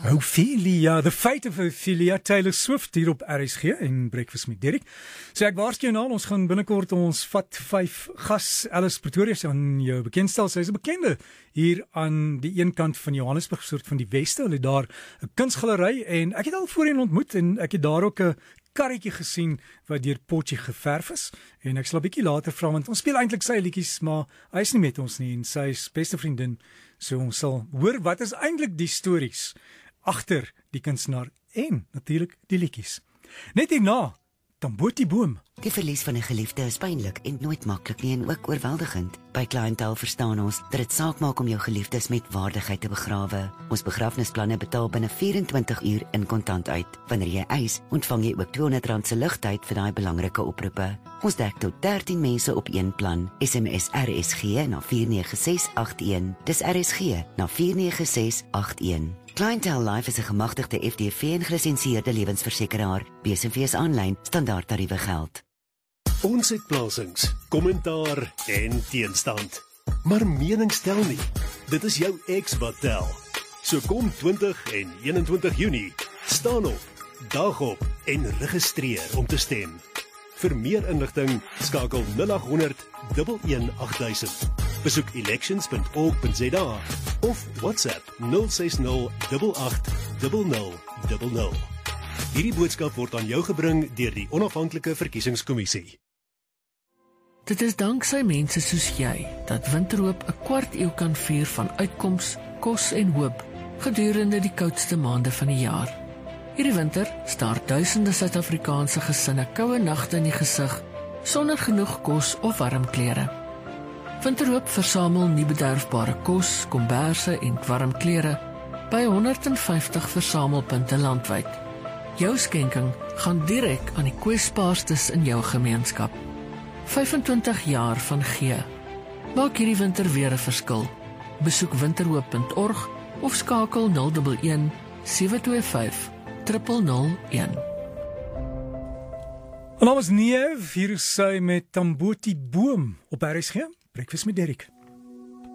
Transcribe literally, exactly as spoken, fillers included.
Ophelia, The Fate of Ophelia, Taylor Swift hier op R S G en Breakfast met Derek. So ek waarsku jou nou, ons gaan binnekort ons vat vyf gas Alice Pretorius aan jou bekendstel. Sy is 'n bekende hier aan die een kant van Johannesburg, soort van die weste. Hulle het daar 'n kunsgalery en ek het al voorheen ontmoet en ek het daar ook 'n karretjie gesien wat deur Potjie geverf is. En ek sal 'n bietjie later vra, want ons speel eintlik sy liedjies, maar hy is nie met ons nie en sy is beste vriendin. So ons sal hoor wat is eintlik die stories agter die kunstenaar en natuurlik die liedjies. Net hierna, Tamboti Boom. Die verlies van 'n geliefde is pynlik en nooit maklik nie en ook oorweldigend. By Clientele verstaan ons dat dit saak maak om jou geliefdes met waardigheid te begrawe. Ons begrafnisplanne betaal binne vyf-en-twintig uur in kontant uit. Wanneer jy eis, ontvang jy ook tweehonderd rand se ligtyd vir daai belangrike oproepe. Ons dek tot dertien mense op een plan. S M S R S G na vier nege ses agt een. Dis R S G na vier nege ses agt een. Clientele Life is 'n gemagtigde F D V en gelisensieerde lewensversekeraar. B S V is aanlyn, standaard tariewe geld. Ons het plasings, kommentaar en teenstand. Maar mening tel nie. Dit is jou ex wat tel. So kom twintig en eenentwintig Junie, staan op, dag op en registreer om te stem. Vir meer inligting skakel nul agt honderd, een een agt duisend. Besoek elections punt org punt za of WhatsApp nul ses nul agt agt nul nul nul nul. Hierdie boodskap word aan jou gebring deur die Onafhanklike Verkiesingskommissie. Dit is danksy mense soos jy dat Winterhoop 'n kwart eeu kan vier van uitkoms, kos en hoop gedurende die koudste maande van die jaar. Hierdie winter staar duisende Suid-Afrikaanse gesinne koue nagte in die gesig sonder genoeg kos of warm klere. Winterhoop versamel nie bederfbare kos, komberse en warm klere by honderd en vyftig versamelpunte landwyd. Jou skenking gaan direk aan die kwesbaarstes in jou gemeenskap. vyfentwintig jaar van gee. Maak hierdie winter weer 'n verskil. Besoek winterhoop punt org of skakel nul een een sewe twee vyf nul nul een. En namens Neef, hier is sy met Tamboti Boom op R S G. Breakfast met Derek.